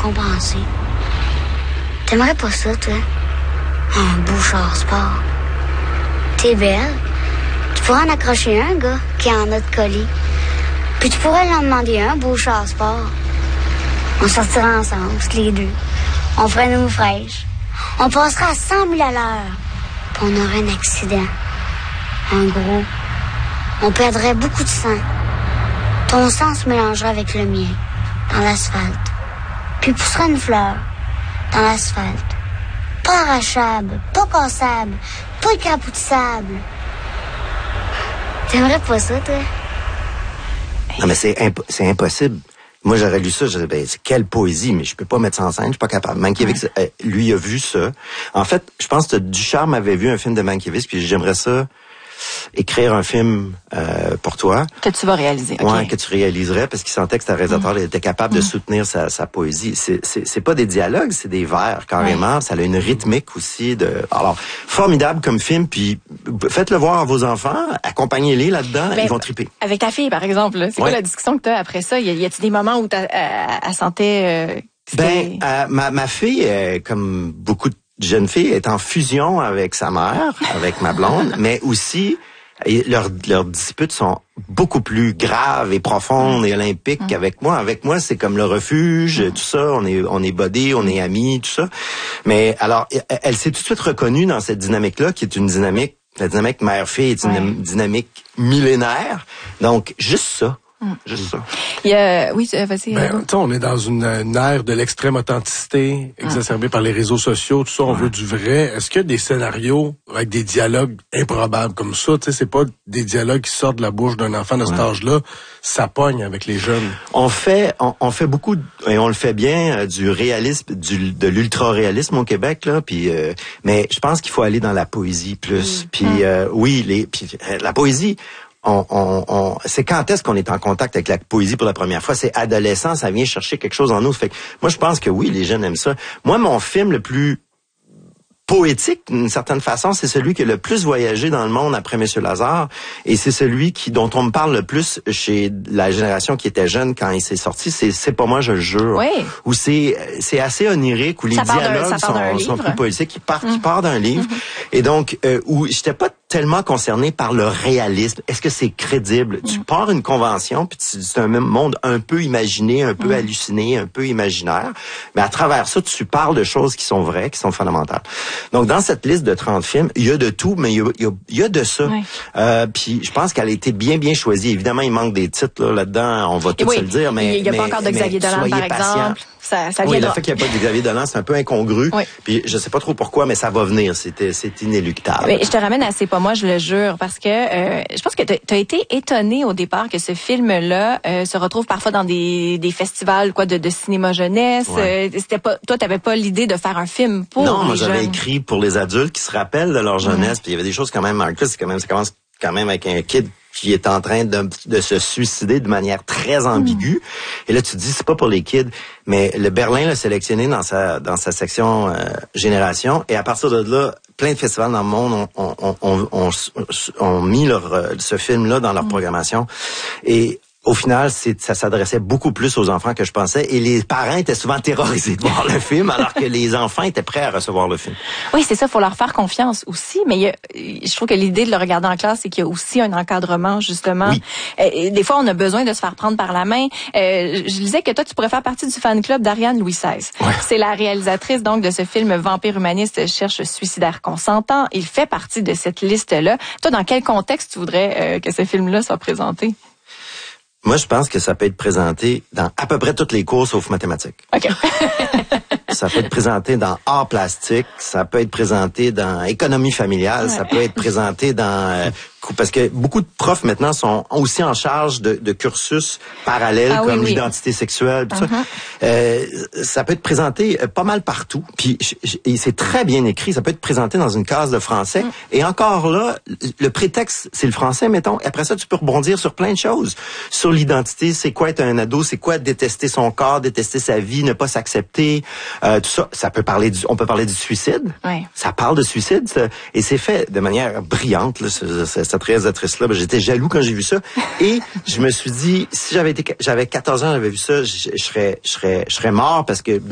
récompensé. T'aimerais pas ça, toi? Un beau char sport. T'es belle. Tu pourrais en accrocher un, gars, qui en a de colis. Puis tu pourrais lui en demander un beau char sport. On sortirait ensemble, les deux. On ferait une eau fraîche. On passerait à 100 000 à l'heure. Puis on aurait un accident. Un gros. On perdrait beaucoup de sang. Ton sang se mélangerait avec le mien, dans l'asphalte. Puis pousserait une fleur, dans l'asphalte. Pas arrachable, pas cassable, pas écrapoussable. T'aimerais pas ça, toi? Non, mais c'est impossible. Moi, j'aurais lu ça, j'aurais dit, ben, c'est quelle poésie, mais je peux pas mettre ça en scène, je suis pas capable. Mankiewicz, lui, a vu ça. En fait, je pense que Ducharme avait vu un film de Mankiewicz, puis j'aimerais ça écrire un film pour toi. Que tu vas réaliser. Ouais, okay. Que tu réaliserais, parce qu'il sentait que ta réalisateur était capable de soutenir sa poésie. C'est pas des dialogues, c'est des vers, carrément. Ouais. Ça a une rythmique aussi alors, formidable comme film, puis faites-le voir à vos enfants, accompagnez-les là-dedans, ils vont triper. Avec ta fille, par exemple, c'est quoi la discussion que tu as après ça? Y a-t-il des moments où elle sentait... ma fille, comme beaucoup de jeune fille est en fusion avec sa mère, avec ma blonde, mais aussi leurs disputes sont beaucoup plus graves et profondes et olympiques qu'avec moi. Avec moi, c'est comme le refuge, tout ça, on est buddies, on est amis, tout ça. Mais alors, elle s'est tout de suite reconnue dans cette dynamique-là, qui est une dynamique, la dynamique mère-fille est une dynamique millénaire. Donc, juste ça. Juste ça. Oui, vas-y. On est dans une ère de l'extrême authenticité exacerbée par les réseaux sociaux, tout ça, on veut du vrai. Est-ce qu'il y a des scénarios avec des dialogues improbables comme ça? Tu sais, c'est pas des dialogues qui sortent de la bouche d'un enfant de cet âge-là. Ça pogne avec les jeunes. On fait beaucoup, et on le fait bien, du réalisme, de l'ultra-réalisme au Québec, là. Puis, mais je pense qu'il faut aller dans la poésie plus. Puis, la poésie. C'est quand est-ce qu'on est en contact avec la poésie pour la première fois? C'est adolescent, ça vient chercher quelque chose en nous. Fait que moi, je pense que oui, les jeunes aiment ça. Moi, mon film le plus poétique, d'une certaine façon, c'est celui qui a le plus voyagé dans le monde après Monsieur Lazare, et c'est celui dont on me parle le plus chez la génération qui était jeune quand il s'est sorti. C'est pas moi, je le jure. Oui. Où c'est assez onirique, où les dialogues sont plus poétiques, qui part d'un livre, et donc où j'étais pas tellement concerné par le réalisme. Est-ce que c'est crédible? Tu pars une convention, puis c'est un monde un peu imaginé, un peu halluciné, un peu imaginaire, mais à travers ça, tu parles de choses qui sont vraies, qui sont fondamentales. Donc, dans cette liste de 30 films, il y a de tout, mais il y a de ça. Oui. Puis, je pense qu'elle a été bien choisie. Évidemment, il manque des titres là-dedans, on va tous se le dire, mais... Il n'y a pas encore de Xavier Dolan, par exemple. Ça oui, le fait qu'il n'y ait pas de Xavier Dolan, c'est un peu incongru. Oui. Puis, je sais pas trop pourquoi, mais ça va venir. C'est inéluctable. Mais je te ramène à C'est pas moi, je le jure, parce que je pense que tu as été étonné au départ que ce film-là se retrouve parfois dans des festivals de cinéma jeunesse. Ouais. Toi, t'avais pas l'idée de faire un film pour les jeunes. Non, moi, j'avais écrit pour les adultes qui se rappellent de leur jeunesse. Puis il y avait des choses quand même marquées. Ça commence quand même avec un kid qui est en train de se suicider de manière très ambiguë. Et là, tu te dis, c'est pas pour les kids. Mais le Berlin l'a sélectionné dans sa section génération. Et à partir de là, plein de festivals dans le monde ont mis ce film-là dans leur programmation. Et au final, ça s'adressait beaucoup plus aux enfants que je pensais, et les parents étaient souvent terrorisés de voir le film, alors que les enfants étaient prêts à recevoir le film. Oui, c'est ça, faut leur faire confiance aussi, mais je trouve que l'idée de le regarder en classe, c'est qu'il y a aussi un encadrement, justement. Oui. Et des fois, on a besoin de se faire prendre par la main. Je disais que toi, tu pourrais faire partie du fan club d'Ariane Louis XVI. Ouais. C'est la réalisatrice, donc, de ce film Vampire humaniste cherche suicidaire consentant. Il fait partie de cette liste-là. Toi, dans quel contexte tu voudrais que ce film-là soit présenté? Moi, je pense que ça peut être présenté dans à peu près toutes les cours sauf mathématiques. OK. Ça peut être présenté dans art plastique, ça peut être présenté dans économie familiale, ça peut être présenté dans... parce que beaucoup de profs maintenant sont aussi en charge de cursus parallèles comme l'identité sexuelle, tout ça. Ça peut être présenté pas mal partout, puis et c'est très bien écrit, ça peut être présenté dans une case de français, et encore là, le prétexte, c'est le français, mettons, et après ça, tu peux rebondir sur plein de choses. Sur l'identité, c'est quoi être un ado, c'est quoi détester son corps, détester sa vie, ne pas s'accepter, tout ça. On peut parler du suicide. Oui. Ça parle de suicide, ça, et c'est fait de manière brillante, là, cette réalisatrice-là. J'étais jaloux quand j'ai vu ça, et je me suis dit, si j'avais 14 ans, j'avais vu ça, je serais mort, parce que